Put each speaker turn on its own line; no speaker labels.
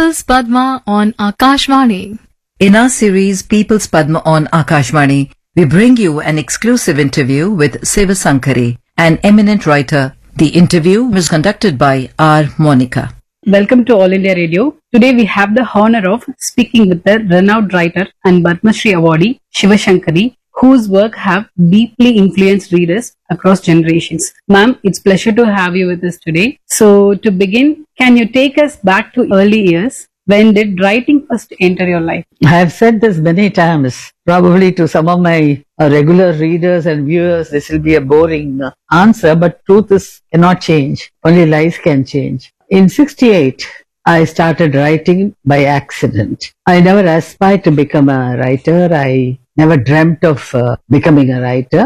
People's Padma on Akashvani.
In our series People's Padma on Akashvani, we bring you an exclusive interview with Sivasankari, an eminent writer. The interview was conducted by R. Monica.
Welcome to All India Radio. Today we have the honor of speaking with the renowned writer and Padma Shri awardee Sivasankari, whose work have deeply influenced readers across generations. Ma'am, it's pleasure to have you with us today. So to begin, can you take us back to early years? When did writing first enter your life?
I have said this many times. Probably to some of my regular readers and viewers, this will be a boring answer, but truth is cannot change. Only lies can change. In 68, I started writing by accident. I never aspired to become a writer. I never dreamt of becoming a writer.